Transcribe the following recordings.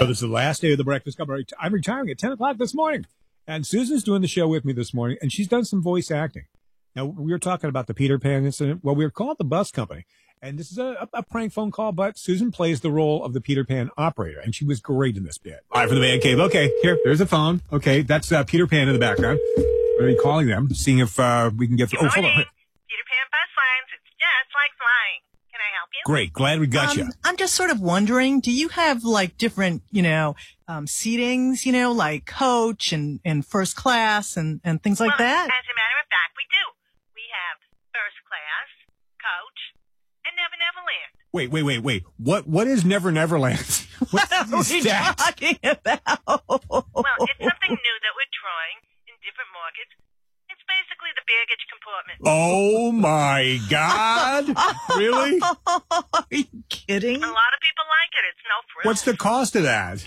So this is the last day of the Breakfast Club. I'm retiring at 10 o'clock this morning. And Susan's doing the show with me this morning, and she's done some voice acting. Now, we were talking about the Peter Pan incident. Well, we were called the bus company. And this is a prank phone call, but Susan plays the role of the Peter Pan operator, and she was great in this bit. All right, for the man cave. Okay, there's a phone. Okay, that's Peter Pan in the background. We're going to be calling them, seeing if we can get... Good morning. Peter Pan bus lines. It's just like flying. Can I help you? Great. Glad we got you. I'm just sort of wondering, do you have, like, different, seatings, like coach and first class and things like that? As a matter of fact, we do. We have first class, coach, and Never Neverland. Wait. What is Never Neverland? What are we talking about? Well, it's something new that we're trying in different markets. It's basically the baggage compartment. Oh, my God. Really? Are you kidding? A lot of people like it. It's no frill. What's the cost of that?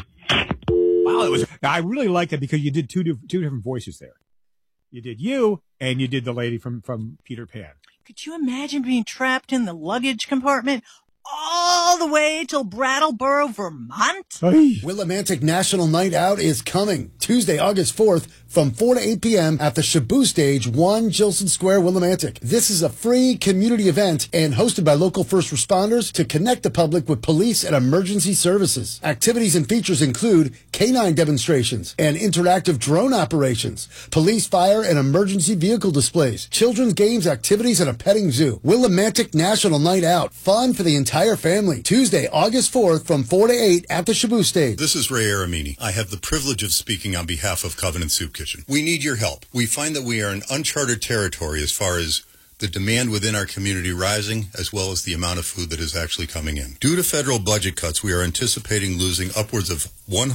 Wow, I really liked it because you did two different voices there. You did you, and you did the lady from Peter Pan. Could you imagine being trapped in the luggage compartment all the way till Brattleboro, Vermont? Hey. Willimantic National Night Out is coming Tuesday, August 4th from 4 to 8 p.m. at the Shaboo Stage, 1 Gilson Square, Willimantic. This is a free community event and hosted by local first responders to connect the public with police and emergency services. Activities and features include canine demonstrations and interactive drone operations, police, fire, and emergency vehicle displays, children's games, activities, and a petting zoo. Willimantic National Night Out. Fun for the entire family. Tuesday, August 4th from 4 to 8 at the Shaboo Stage. This is Ray Aramini. I have the privilege of speaking on behalf of Covenant Soup Kitchen. We need your help. We find that we are in uncharted territory as far as the demand within our community rising, as well as the amount of food that is actually coming in. Due to federal budget cuts, we are anticipating losing upwards of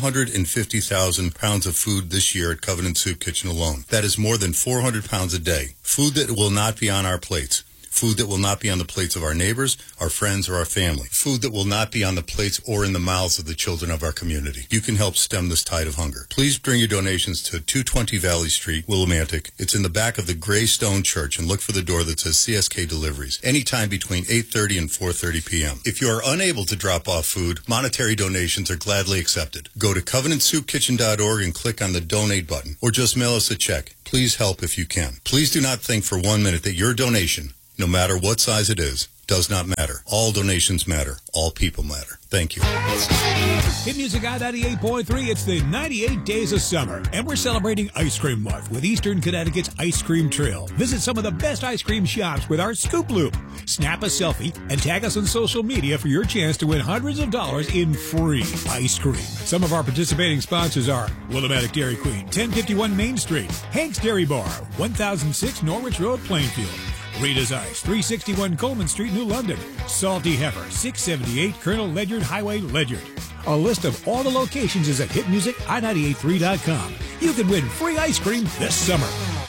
150,000 pounds of food this year at Covenant Soup Kitchen alone. That is more than 400 pounds a day. Food that will not be on our plates. Food that will not be on the plates of our neighbors, our friends, or our family. Food that will not be on the plates or in the mouths of the children of our community. You can help stem this tide of hunger. Please bring your donations to 220 Valley Street, Willimantic. It's in the back of the Gray Stone Church, and look for the door that says CSK Deliveries. Anytime between 8:30 and 4:30 p.m. If you are unable to drop off food, monetary donations are gladly accepted. Go to covenantsoupkitchen.org and click on the donate button, or just mail us a check. Please help if you can. Please do not think for 1 minute that your donation, no matter what size it is, does not matter. All donations matter. All people matter. Thank you. Hit Music on 98.3. It's the 98 Days of Summer, and we're celebrating Ice Cream Month with Eastern Connecticut's Ice Cream Trail. Visit some of the best ice cream shops with our Scoop Loop. Snap a selfie and tag us on social media for your chance to win hundreds of dollars in free ice cream. Some of our participating sponsors are Willimantic Dairy Queen, 1051 Main Street, Hank's Dairy Bar, 1006 Norwich Road, Plainfield, Rita's Ice, 361 Coleman Street, New London, Salty Heifer, 678 Colonel Ledyard Highway, Ledyard. A list of all the locations is at hitmusicI983.com. You can win free ice cream this summer.